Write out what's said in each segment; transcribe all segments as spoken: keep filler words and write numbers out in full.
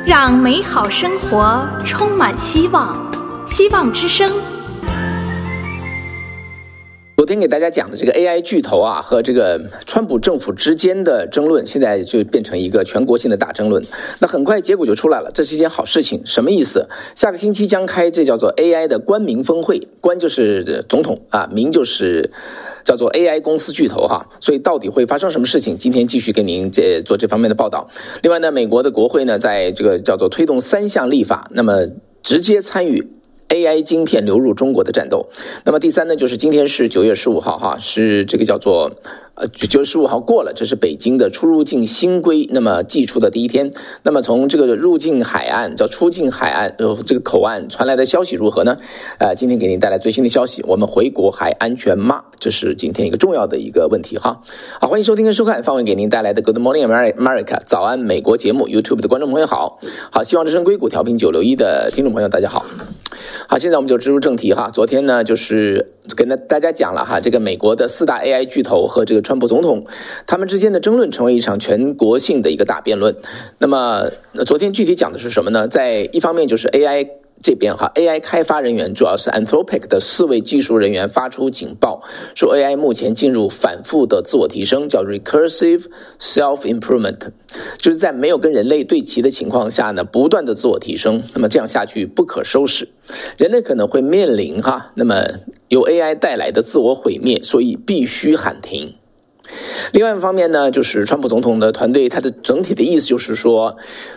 让美好生活充满希望。希望之声。 昨天给大家讲的这个 A I 巨头啊和这个川普政府之间的争论，现在就变成一个全国性的大争论。那很快结果就出来了，这是一件好事情。什么意思？下个星期将开这叫做 A I 的官民峰会，官就是总统啊，民就是叫做 A I 公司巨头哈。所以到底会发生什么事情？今天继续给您这做这方面的报道。另外呢，美国的国会呢，在这个叫做推动三项立法，那么直接参与A I 晶片流入中国的战斗。那么第三呢，就是今天是九月十五号哈，是这个叫做呃九月十五号过了，这是北京的出入境新规那么寄出的第一天。那么从这个入境海岸叫出境海岸呃这个口岸传来的消息如何呢？呃今天给您带来最新的消息，我们回国还安全吗？这是今天一个重要的一个问题哈。好，欢迎收听跟收看范伟给您带来的 Good Morning America 早安美国节目。 YouTube 的观众朋友好，好，希望之声硅谷调频九六一的听众朋友大家好。好，现在我们就直入正题哈。昨天呢，就是跟大家讲了哈，这个美国的四大 A I 巨头和这个川普总统他们之间的争论成为一场全国性的一个大辩论。那么昨天具体讲的是什么呢？在一方面就是 A I 这边哈 ，A I 开发人员主要是 Anthropic 的四位技术人员发出警报，说 A I 目前进入反复的自我提升，叫 recursive self-improvement， 就是在没有跟人类对齐的情况下呢，不断的自我提升。那么这样下去不可收拾，人类可能会面临哈，那么由 A I 带来的自我毁灭，所以必须喊停。另外一方面呢，就是川普总统的团队，他的整体的意思就是说，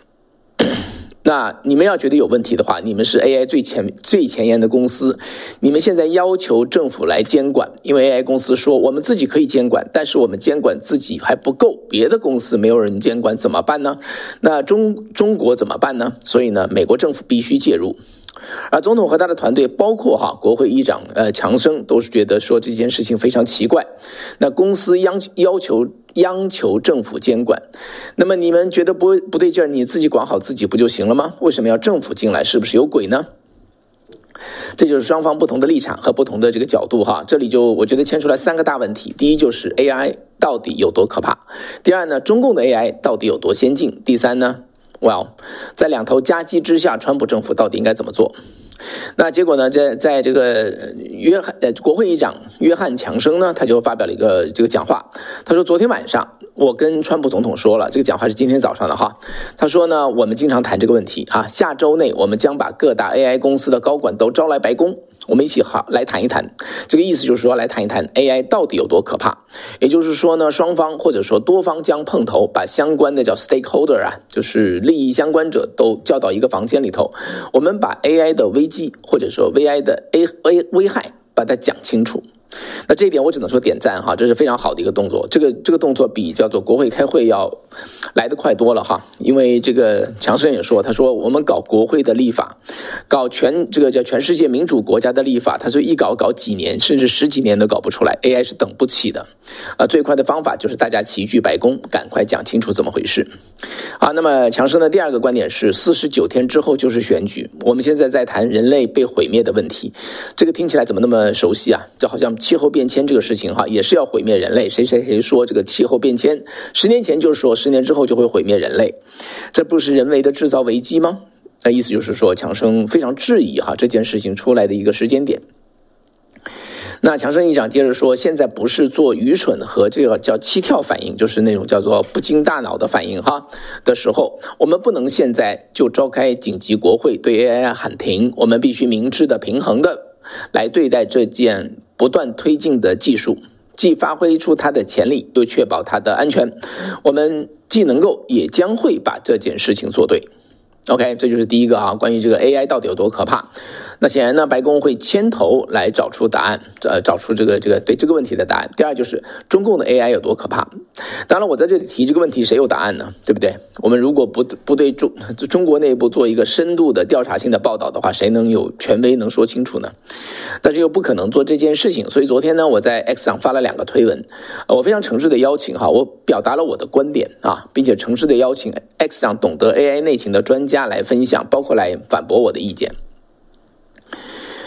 那你们要觉得有问题的话，你们是 A I 最前最前沿的公司，你们现在要求政府来监管，因为 A I 公司说我们自己可以监管，但是我们监管自己还不够，别的公司没有人监管怎么办呢？那中中国怎么办呢？所以呢，美国政府必须介入。而总统和他的团队，包括哈国会议长呃强生，都是觉得说这件事情非常奇怪。那公司央要求央求政府监管，那么你们觉得不不对劲儿，你自己管好自己不就行了吗？为什么要政府进来？是不是有鬼呢？这就是双方不同的立场和不同的这个角度哈。这里就我觉得牵出来三个大问题：第一就是 A I 到底有多可怕；第二呢，中共的 A I 到底有多先进；第三呢，Well， 在两头夹击之下，川普政府到底应该怎么做？那结果呢，在在这个约翰呃国会议长约翰强生呢，他就发表了一个这个讲话。他说，昨天晚上我跟川普总统说了，这个讲话是今天早上的哈。他说呢，我们经常谈这个问题啊，下周内我们将把各大 A I 公司的高管都招来白宫，我们一起好来谈一谈。这个意思就是说，来谈一谈 A I 到底有多可怕。也就是说呢，双方或者说多方将碰头，把相关的叫 stakeholder 啊，就是利益相关者都叫到一个房间里头，我们把 A I 的危机或者说 A I 的 A A 危害把它讲清楚。那这一点我只能说点赞哈，这是非常好的一个动作。这个这个动作比叫做国会开会要来得快多了哈。因为这个强生也说，他说我们搞国会的立法，搞全这个叫全世界民主国家的立法，他说一搞搞几年甚至十几年都搞不出来 ，A I 是等不起的。啊，最快的方法就是大家齐聚白宫，赶快讲清楚怎么回事。好，那么强生的第二个观点是，四十九天之后就是选举。我们现在在谈人类被毁灭的问题，这个听起来怎么那么熟悉啊？就好像气候变迁这个事情哈，也是要毁灭人类。谁谁谁说这个气候变迁，十年前就说十年之后就会毁灭人类，这不是人为的制造危机吗？那意思就是说，强生非常质疑哈这件事情出来的一个时间点。那强生议长接着说，现在不是做愚蠢和这个叫膝跳反应，就是那种叫做不经大脑的反应哈的时候，我们不能现在就召开紧急国会对 A I 喊停，我们必须明智的平衡的来对待这件不断推进的技术，既发挥出它的潜力，又确保它的安全。我们既能够也将会把这件事情做对。OK， 这就是第一个啊，关于这个 A I 到底有多可怕。那显然呢，白宫会牵头来找出答案，呃，找出这个这个对这个问题的答案。第二就是中共的 A I 有多可怕。当然，我在这里提这个问题，谁有答案呢？对不对？我们如果不不对中中国内部做一个深度的调查性的报道的话，谁能有权威能说清楚呢？但是又不可能做这件事情，所以昨天呢，我在 X 上发了两个推文，呃、我非常诚挚的邀请哈，我表达了我的观点啊，并且诚挚的邀请 X 上懂得 A I 内情的专家来分享，包括来反驳我的意见。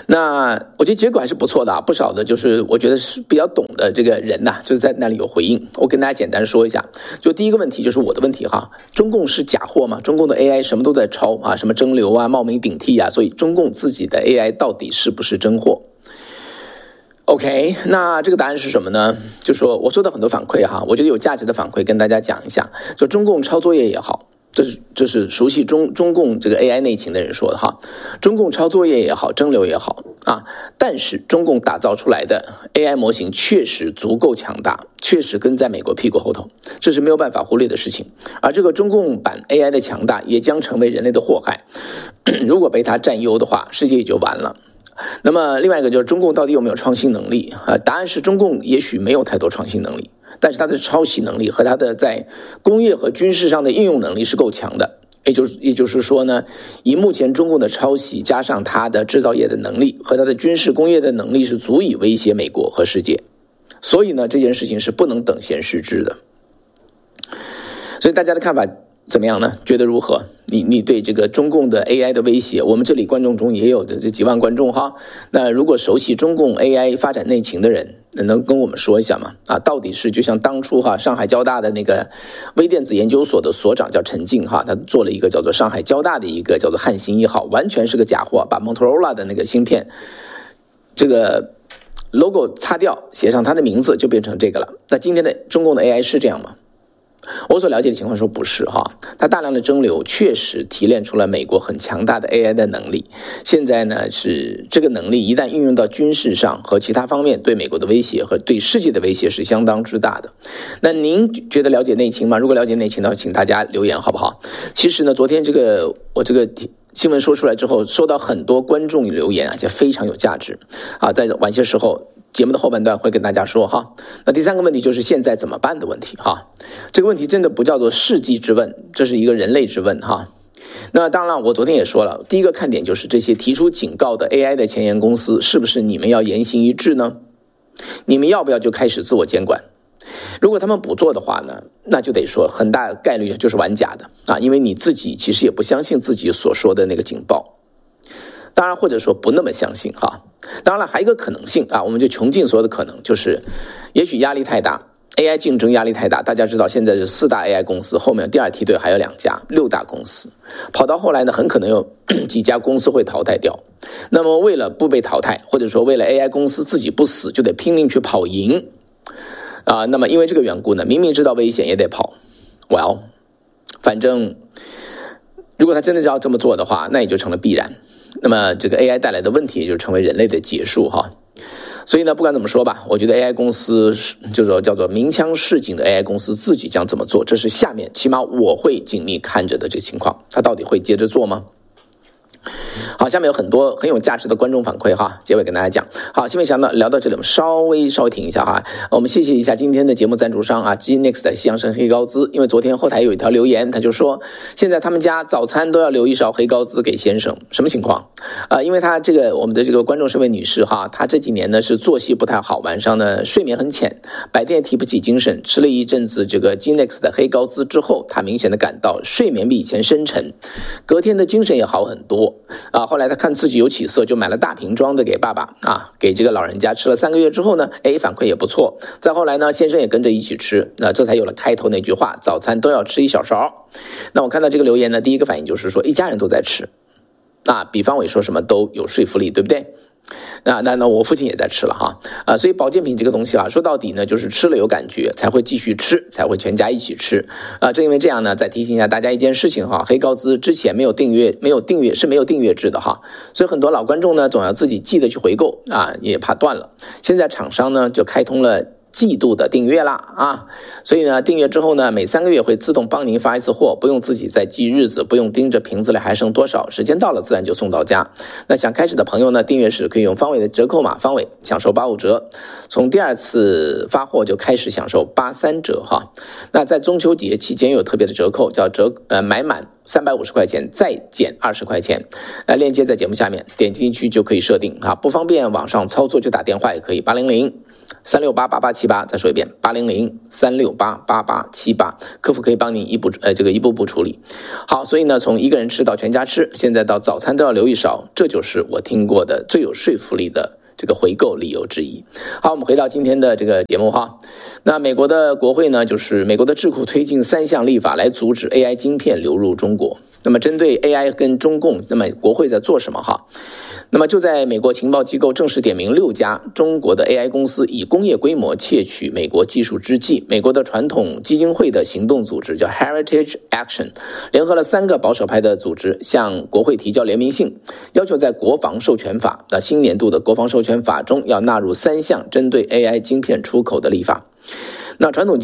那我觉得结果还是不错的啊，不少的就是我觉得是比较懂的这个人呐、啊，就是在那里有回应。我跟大家简单说一下，就第一个问题就是我的问题哈，中共是假货吗？中共的 A I 什么都在抄啊，什么蒸馏啊、冒名顶替啊，所以中共自己的 A I 到底是不是真货 ？OK， 那这个答案是什么呢？就说我收到很多反馈哈，我觉得有价值的反馈跟大家讲一下，就中共抄作业也好。这是这是熟悉中中共这个 A I 内情的人说的哈，中共抄作业也好，蒸馏也好啊，但是中共打造出来的 A I 模型确实足够强大，确实跟在美国屁股后头，这是没有办法忽略的事情。而这个中共版 A I 的强大也将成为人类的祸害，如果被它占优的话，世界也就完了。那么另外一个就是中共到底有没有创新能力啊？答案是中共也许没有太多创新能力。但是它的抄袭能力和它的在工业和军事上的应用能力是够强的，也就是也就是说呢，以目前中共的抄袭加上它的制造业的能力和它的军事工业的能力，是足以威胁美国和世界。所以呢，这件事情是不能等闲视之的。所以大家的看法怎么样呢？觉得如何？你你对这个中共的 A I 的威胁，我们这里观众中也有的这几万观众哈。那如果熟悉中共 A I 发展内情的人，能跟我们说一下吗？啊，到底是就像当初哈上海交大的那个微电子研究所的所长叫陈静哈，他做了一个叫做上海交大的一个叫做汉芯一号，完全是个假货，把 Motorola 的那个芯片这个 logo 擦掉，写上他的名字就变成这个了。那今天的中共的 A I 是这样吗？我所了解的情况说不是哈，它大量的蒸馏确实提炼出了美国很强大的 A I 的能力。现在呢是这个能力一旦运用到军事上和其他方面，对美国的威胁和对世界的威胁是相当之大的。那您觉得了解内情吗？如果了解内情的话，请大家留言好不好？其实呢，昨天这个我这个新闻说出来之后，收到很多观众留言，而且非常有价值啊，在晚些时候节目的后半段会跟大家说哈。那第三个问题就是现在怎么办的问题哈。这个问题真的不叫做世纪之问，这是一个人类之问哈。那当然我昨天也说了，第一个看点就是这些提出警告的 A I 的前沿公司，是不是你们要言行一致呢？你们要不要就开始自我监管？如果他们不做的话呢，那就得说很大概率就是玩假的啊，因为你自己其实也不相信自己所说的那个警报。当然或者说不那么相信哈。当然了，还有一个可能性啊，我们就穷尽所有的可能，就是也许压力太大， A I 竞争压力太大。大家知道现在是四大 A I 公司，后面第二梯队还有两家，六大公司，跑到后来呢，很可能有几家公司会淘汰掉。那么为了不被淘汰，或者说为了 A I 公司自己不死，就得拼命去跑赢啊。那么因为这个缘故呢，明明知道危险也得跑。Well， 反正如果他真的要这么做的话，那也就成了必然。那么这个 A I 带来的问题也就成为人类的结束哈。所以呢，不管怎么说吧，我觉得 A I 公司就是说叫做鸣枪示警的 A I 公司自己将这么做，这是下面起码我会紧密看着的这个情况，他到底会接着做吗？好，下面有很多很有价值的观众反馈哈，结尾跟大家讲。好，新闻想到聊到这里，我们稍微稍微停一下哈。我们谢谢一下今天的节目赞助商啊 ，G Next 的西洋参黑高滋。因为昨天后台有一条留言，他就说现在他们家早餐都要留一勺黑高滋给先生，什么情况？啊、呃，因为他这个我们的这个观众是位女士哈，她这几年呢是作息不太好，晚上呢睡眠很浅，白天提不起精神，吃了一阵子这个 G Next 的黑高滋之后，她明显的感到睡眠比以前深沉，隔天的精神也好很多。啊，后来他看自己有起色，就买了大瓶装的给爸爸啊，给这个老人家吃了三个月之后呢，哎，反馈也不错。再后来呢，先生也跟着一起吃，那这才有了开头那句话，早餐都要吃一小勺。那我看到这个留言呢，第一个反应就是说一家人都在吃，啊，比方伟说什么都有说服力，对不对？那那那我父亲也在吃了哈啊，所以保健品这个东西啊，说到底呢，就是吃了有感觉才会继续吃，才会全家一起吃啊。正因为这样呢，再提醒一下大家一件事情哈，黑高滋之前没有订阅，没有订阅是没有订阅制的哈，所以很多老观众呢总要自己记得去回购啊，也怕断了。现在厂商呢就开通了季度的订阅啦啊，所以呢订阅之后呢，每三个月会自动帮您发一次货，不用自己再记日子，不用盯着瓶子里还剩多少，时间到了自然就送到家。那想开始的朋友呢，订阅时可以用方伟的折扣码方伟享受八五折，从第二次发货就开始享受八三折哈。那在中秋节期间有特别的折扣，叫折呃买满三百五十块钱再减二十块钱，呃链接在节目下面，点进去就可以设定啊，不方便网上操作就打电话也可以八零零三六八八八七八，再说一遍，八零零三六八八八七八，客服可以帮你一步呃这个一步步处理。好，所以呢，从一个人吃到全家吃，现在到早餐都要留一勺，这就是我听过的最有说服力的这个回购理由之一。好，我们回到今天的这个节目哈。那美国的国会呢，就是美国的智库推进三项立法来阻止 A I 晶片流入中国。那么针对 A I 跟中共，那么国会在做什么哈？那么就在美国情报机构正式点名六家中国的 A I 公司以工业规模窃取美国技术之际，美国的传统基金会的行动组织叫 Heritage Action， 联合了三个保守派的组织，向国会提交联名信，要求在国防授权法的新年度的国防授权法中要纳入三项针对 A I 晶片出口的立法。那传统基